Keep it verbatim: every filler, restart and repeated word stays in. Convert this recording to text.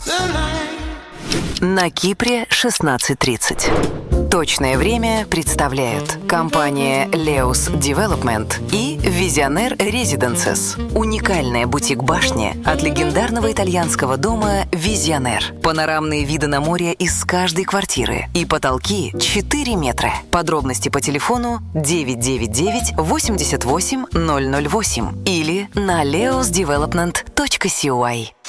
На Кипре шестнадцать тридцать. Точное время представляют компания Leos Development и Visionaire Residences. Уникальная бутик-башня от легендарного итальянского дома Visionaire. Панорамные виды на море из каждой квартиры и потолки четыре метра. Подробности по телефону девять девять девять восемьдесят восемь ноль ноль восемь или на leos development точка си уай.